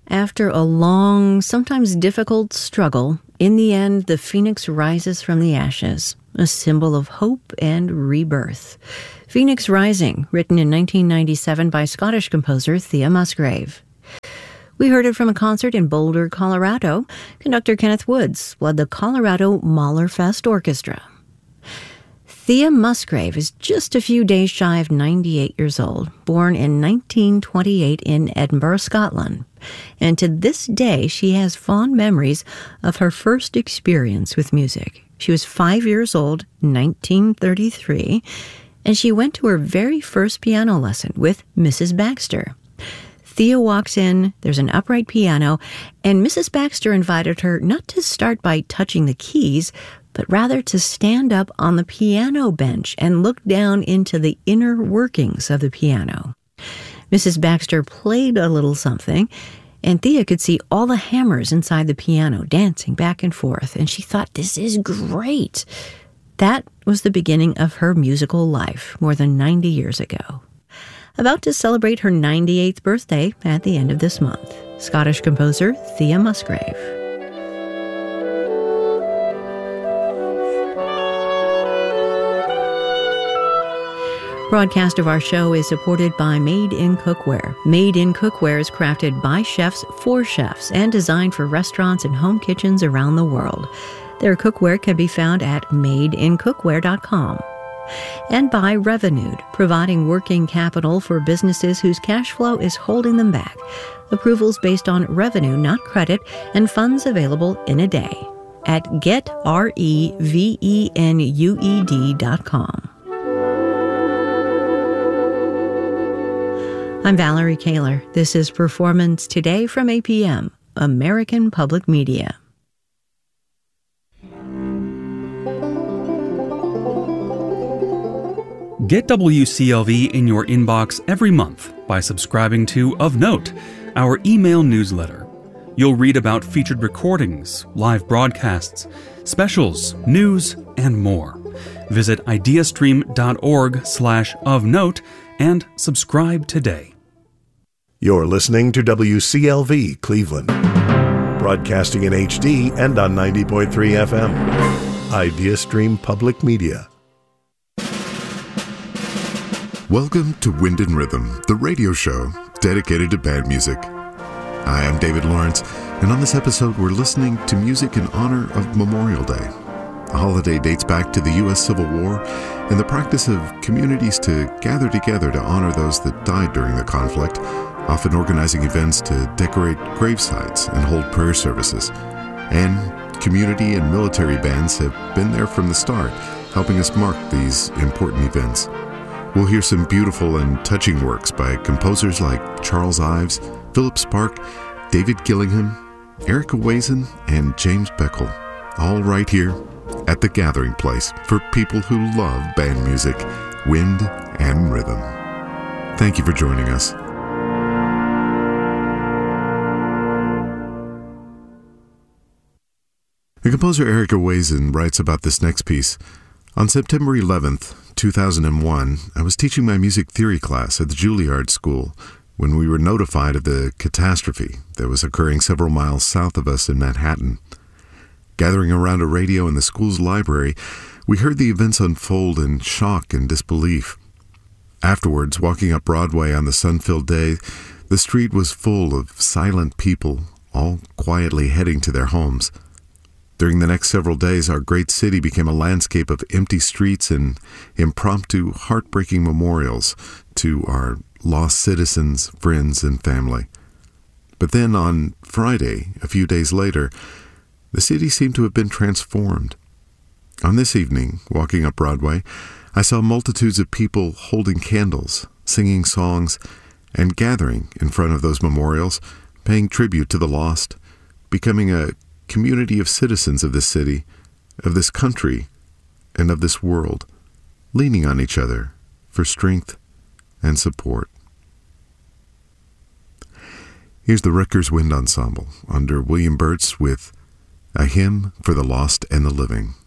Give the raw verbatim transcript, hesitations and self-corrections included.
After a long, sometimes difficult struggle, in the end, the phoenix rises from the ashes, a symbol of hope and rebirth. Phoenix Rising, written in nineteen ninety-seven by Scottish composer Thea Musgrave. We heard it from a concert in Boulder, Colorado. Conductor Kenneth Woods led the Colorado Mahlerfest Orchestra. Thea Musgrave is just a few days shy of ninety-eight years old, born in nineteen twenty-eight in Edinburgh, Scotland. And to this day, she has fond memories of her first experience with music. She was five years old, nineteen thirty-three, and she went to her very first piano lesson with Missus Baxter. Thea walks in, there's an upright piano, and Missus Baxter invited her not to start by touching the keys, but rather to stand up on the piano bench and look down into the inner workings of the piano. Missus Baxter played a little something, and Thea could see all the hammers inside the piano dancing back and forth, and she thought, this is great. That was the beginning of her musical life more than ninety years ago. About to celebrate her ninety-eighth birthday at the end of this month, Scottish composer Thea Musgrave. Broadcast of our show is supported by Made in Cookware. Made in Cookware is crafted by chefs for chefs and designed for restaurants and home kitchens around the world. Their cookware can be found at made in cookware dot com. And by Revenued, providing working capital for businesses whose cash flow is holding them back. Approvals based on revenue, not credit, and funds available in a day at get revenued dot com. I'm Valerie Kaler. This is Performance Today from A P M, American Public Media. Get W C L V in your inbox every month by subscribing to Of Note, our email newsletter. You'll read about featured recordings, live broadcasts, specials, news, and more. Visit ideastream.org slash of note and subscribe today. You're listening to W C L V Cleveland, broadcasting in H D and on ninety point three F M. IdeaStream Public Media. Welcome to Wind and Rhythm, the radio show dedicated to band music. I am David Lawrence, and on this episode we're listening to music in honor of Memorial Day. The holiday dates back to the U S Civil War and the practice of communities to gather together to honor those that died during the conflict, often organizing events to decorate gravesites and hold prayer services. And community and military bands have been there from the start, helping us mark these important events. We'll hear some beautiful and touching works by composers like Charles Ives, Philip Spark, David Gillingham, Erica Wazen, and James Beckel, all right here at the gathering place for people who love band music, wind, and rhythm. Thank you for joining us. The composer Erica Wazen writes about this next piece. On September eleventh, two thousand one, I was teaching my music theory class at the Juilliard School when we were notified of the catastrophe that was occurring several miles south of us in Manhattan. Gathering around a radio in the school's library, we heard the events unfold in shock and disbelief. Afterwards, walking up Broadway on the sun-filled day, the street was full of silent people, all quietly heading to their homes. During the next several days, our great city became a landscape of empty streets and impromptu, heartbreaking memorials to our lost citizens, friends, and family. But then on Friday, a few days later, the city seemed to have been transformed. On this evening, walking up Broadway, I saw multitudes of people holding candles, singing songs, and gathering in front of those memorials, paying tribute to the lost, becoming a community of citizens of this city, of this country, and of this world, leaning on each other for strength and support. Here's the Rutgers Wind Ensemble under William Burtz with A Hymn for the Lost and the Living.